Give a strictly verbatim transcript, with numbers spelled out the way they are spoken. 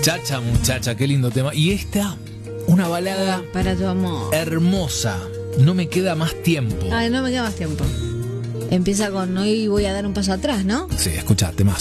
Chacha, muchacha, qué lindo tema. Y esta, una balada para tu amor. Hermosa. No me queda más tiempo. Ay, no me queda más tiempo. Empieza con hoy voy a dar un paso atrás, ¿no? Sí, escuchate más.